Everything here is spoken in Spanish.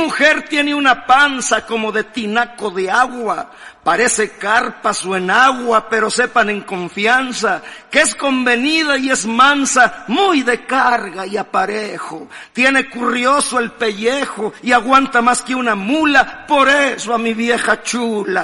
mujer tiene una panza como de tinaco de agua, parece carpa su enagua, pero sepan en confianza que es convenida y es mansa, muy de carga y aparejo. Tiene curioso el pellejo y aguanta más que una mula, por eso a mi vieja chula